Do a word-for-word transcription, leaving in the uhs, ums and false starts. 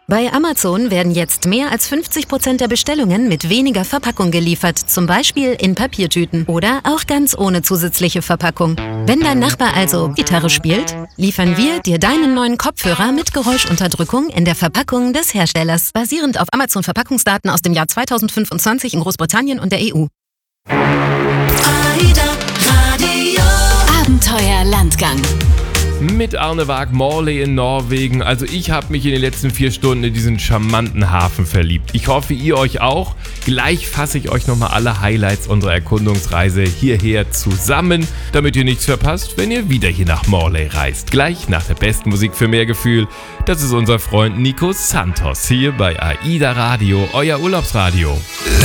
Bei Amazon werden jetzt mehr als fünfzig Prozent der Bestellungen mit weniger Verpackung geliefert, zum Beispiel in Papiertüten oder auch ganz ohne zusätzliche Verpackung. Wenn dein Nachbar also Gitarre spielt, liefern wir dir deinen neuen Kopfhörer mit Geräuschunterdrückung in der Verpackung des Herstellers, basierend auf Amazon-Verpackungsdaten aus dem Jahr zweitausendfünfundzwanzig in Großbritannien und der E U. AIDA Radio Abenteuerlandgang. Mit Arne Waag, Morley in Norwegen. Also ich habe mich in den letzten vier Stunden in diesen charmanten Hafen verliebt. Ich hoffe, ihr euch auch. Gleich fasse ich euch nochmal alle Highlights unserer Erkundungsreise hierher zusammen, damit ihr nichts verpasst, wenn ihr wieder hier nach Morley reist. Gleich nach der besten Musik für mehr Gefühl. Das ist unser Freund Nico Santos hier bei AIDA Radio, euer Urlaubsradio.